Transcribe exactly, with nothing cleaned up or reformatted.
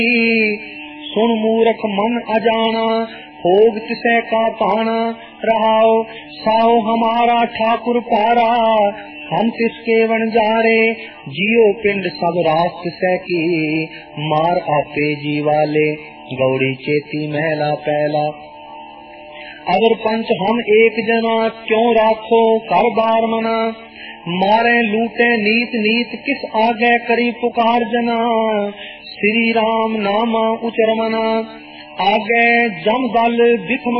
सुन मूर्ख मन अजाना, भोग तिसै का पाना। रहाओ साओ हमारा ठाकुर पारा, हम तिसके वन जारे। जियो पिंड सब रास तिसै की, मार आपे जीवाले। गौड़ी चेती महला पहला। अगर पंच हम एक जना, क्यों राखो कर बार मना। मारे लूटे नीत नीत, किस आगे करी पुकार जना। श्री राम नामा उचर मना, आगे जम दल बिखम